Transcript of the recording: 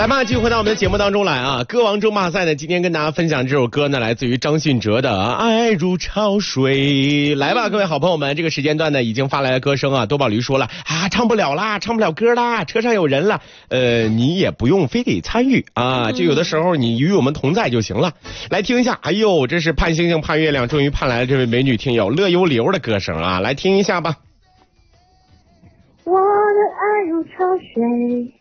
来吧，继续回到我们的节目当中来啊！歌王争霸赛呢，今天跟大家分享这首歌呢，来自于张信哲的《爱如潮水》。来吧，各位好朋友们，这个时间段呢，已经发来了歌声啊。多宝驴说了啊，唱不了啦，唱不了歌啦，车上有人了。你也不用非得参与啊，就有的时候你与我们同在就行了。来听一下，哎呦，这是盼星星盼月亮，终于盼来了这位美女听友乐悠流的歌声啊，来听一下吧。 我的爱如潮水，